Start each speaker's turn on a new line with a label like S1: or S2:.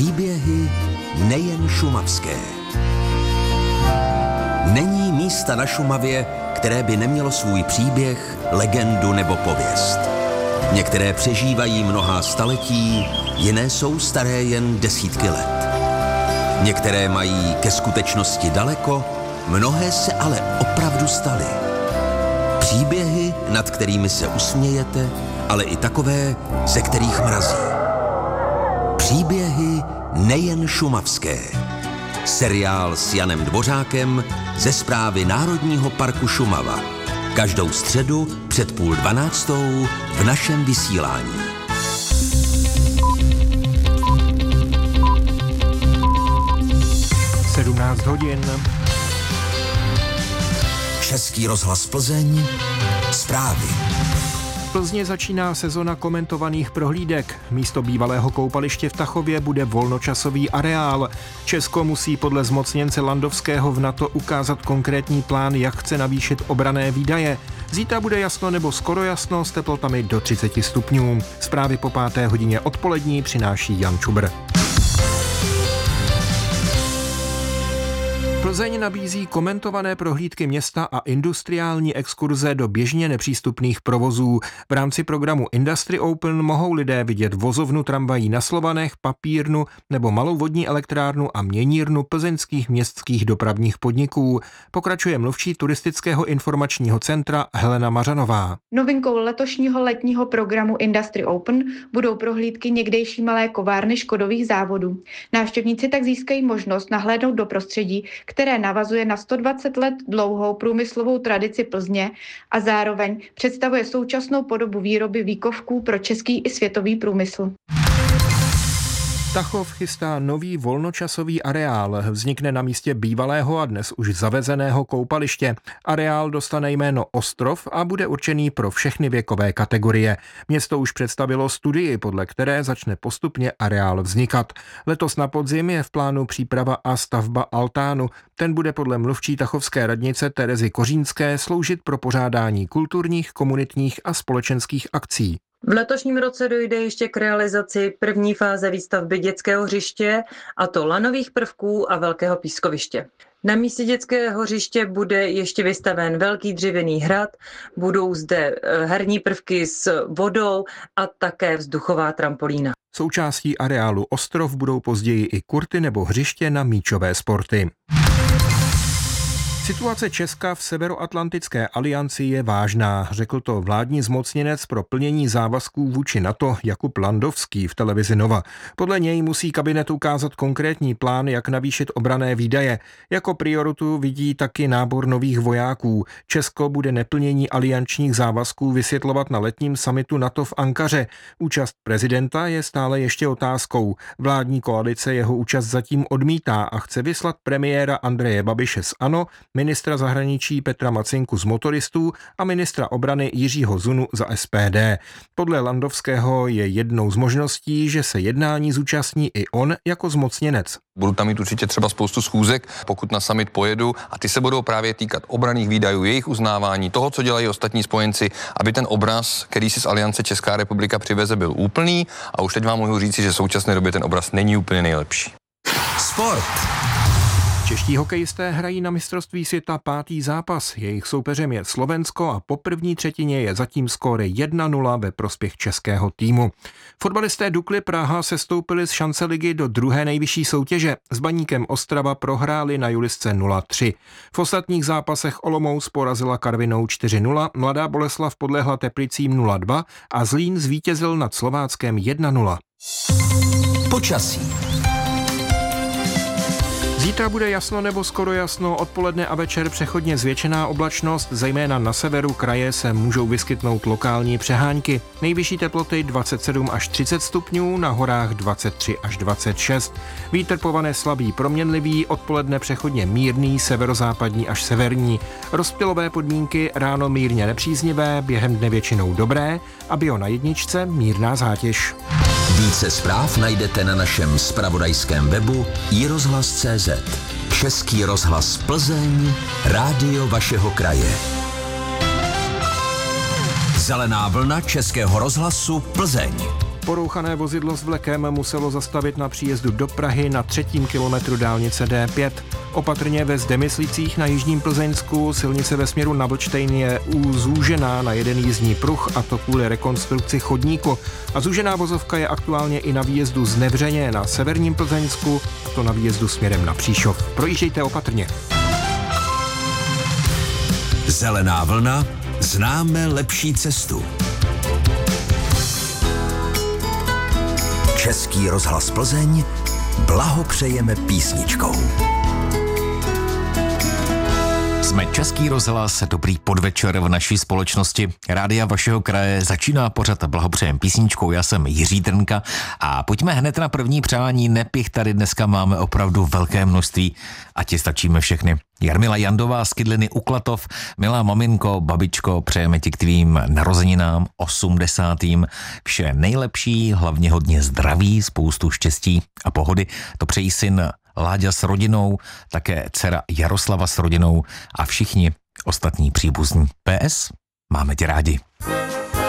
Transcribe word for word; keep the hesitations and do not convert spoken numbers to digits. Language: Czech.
S1: Příběhy nejen šumavské. Není místa na Šumavě, které by nemělo svůj příběh, legendu nebo pověst. Některé přežívají mnohá staletí, jiné jsou staré jen desítky let. Některé mají ke skutečnosti daleko, mnohé se ale opravdu staly. Příběhy, nad kterými se usmějete, ale i takové, ze kterých mrazí. Příběhy nejen šumavské. Seriál s Janem Dvořákem ze Správy Národního parku Šumava. Každou středu před půl dvanáctou v našem vysílání.
S2: sedmnáct hodin.
S1: Český rozhlas Plzeň. Zprávy.
S2: V Plzni začíná sezona komentovaných prohlídek. Místo bývalého koupaliště v Tachově bude volnočasový areál. Česko musí podle zmocněnce Landovského v NATO ukázat konkrétní plán, jak chce navýšit obranné výdaje. Zítra bude jasno nebo skoro jasno s teplotami do třicet stupňů. Zprávy po páté hodině odpolední přináší Jan Čubr. Plzeň nabízí komentované prohlídky města a industriální exkurze do běžně nepřístupných provozů. V rámci programu Industry Open mohou lidé vidět vozovnu tramvají na Slovanech, papírnu nebo malou vodní elektrárnu a měnírnu plzeňských městských dopravních podniků. Pokračuje mluvčí turistického informačního centra Helena Mařanová.
S3: Novinkou letošního letního programu Industry Open budou prohlídky někdejší malé kovárny Škodových závodů. Návštěvníci tak získají možnost nahlédnout do prostředí, které navazuje na sto dvacet let dlouhou průmyslovou tradici Plzně a zároveň představuje současnou podobu výroby výkovků pro český i světový průmysl.
S2: Tachov chystá nový volnočasový areál. Vznikne na místě bývalého a dnes už zavezeného koupaliště. Areál dostane jméno Ostrov a bude určený pro všechny věkové kategorie. Město už představilo studii, podle které začne postupně areál vznikat. Letos na podzim je v plánu příprava a stavba altánu. Ten bude podle mluvčí tachovské radnice Terezy Kořínské sloužit pro pořádání kulturních, komunitních a společenských akcí.
S4: V letošním roce dojde ještě k realizaci první fáze výstavby dětského hřiště, a to lanových prvků a velkého pískoviště. Na místě dětského hřiště bude ještě vystaven velký dřevěný hrad, budou zde herní prvky s vodou a také vzduchová trampolína.
S2: Součástí areálu Ostrov budou později i kurty nebo hřiště na míčové sporty. Situace Česka v Severoatlantické alianci je vážná, řekl to vládní zmocněnec pro plnění závazků vůči NATO Jakub Landovský v televizi Nova. Podle něj musí kabinet ukázat konkrétní plán, jak navýšit obranné výdaje. Jako prioritu vidí taky nábor nových vojáků. Česko bude neplnění aliančních závazků vysvětlovat na letním summitu NATO v Ankaře. Účast prezidenta je stále ještě otázkou. Vládní koalice jeho účast zatím odmítá a chce vyslat premiéra Andreje Babiše z ANO, ministra zahraničí Petra Macinku z Motoristů a ministra obrany Jiřího Zunu za S P D. Podle Landovského je jednou z možností, že se jednání zúčastní i on jako zmocněnec.
S5: Budu tam mít určitě třeba spoustu schůzek, pokud na summit pojedu, a ty se budou právě týkat obranných výdajů, jejich uznávání, toho, co dělají ostatní spojenci, aby ten obraz, který si z Aliance Česká republika přiveze, byl úplný, a už teď vám mohu říci, že v současné době ten obraz není úplně nejlepší.
S1: Sport.
S2: Čeští hokejisté hrají na mistrovství světa pátý zápas. Jejich soupeřem je Slovensko a po první třetině je zatím skóre jedna nula ve prospěch českého týmu. Fotbalisté Dukly Praha sestoupili z šance ligy do druhé nejvyšší soutěže. S Baníkem Ostrava prohráli na Julisce nula tři. V ostatních zápasech Olomouc porazila Karvinou čtyři nula, Mladá Boleslav podlehla Teplicím nula dva a Zlín zvítězil nad Slováckem jedna nula.
S1: Počasí.
S2: Zítra bude jasno nebo skoro jasno, odpoledne a večer přechodně zvětšená oblačnost, zejména na severu kraje se můžou vyskytnout lokální přehánky. Nejvyšší teploty dvacet sedm až třicet stupňů, na horách dvacet tři až dvacet šest. Vítr povane slabý proměnlivý, odpoledne přechodně mírný, severozápadní až severní. Rozptylové podmínky ráno mírně nepříznivé, během dne většinou dobré a bio na jedničce mírná zátěž.
S1: Více zpráv najdete na našem zpravodajském webu i rozhlas tečka cé zet. Český rozhlas Plzeň, rádio vašeho kraje. Zelená vlna Českého rozhlasu Plzeň.
S2: Porouchané vozidlo s vlekem muselo zastavit na příjezdu do Prahy na třetím kilometru dálnice D pět. Opatrně ve Zdemyslících na jižním Plzeňsku silnice ve směru na Vlčtejn je zúžená na jeden jízdní pruh, a to kvůli rekonstrukci chodníku. A zúžená vozovka je aktuálně i na výjezdu z Nevřeně na severním Plzeňsku, a to na výjezdu směrem na Příšov. Projíždějte opatrně.
S1: Zelená vlna, známe lepší cestu. Český rozhlas Plzeň blahopřejeme písničkou.
S6: Jsme Český rozhlas, dobrý podvečer v naší společnosti. Rádia vašeho kraje začíná pořad Blahopřejem písničkou. Já jsem Jiří Trnka a pojďme hned na první přání. Nepich tady dneska máme opravdu velké množství, a ti stačíme všechny. Jarmila Jandová z Kydliny u Klatov. Milá maminko, babičko, přejeme ti k tvým narozeninám osmdesátým vše nejlepší, hlavně hodně zdraví, spoustu štěstí a pohody. To přejí syn Láďa s rodinou, také dcera Jaroslava s rodinou a všichni ostatní příbuzní. P S. Máme tě rádi.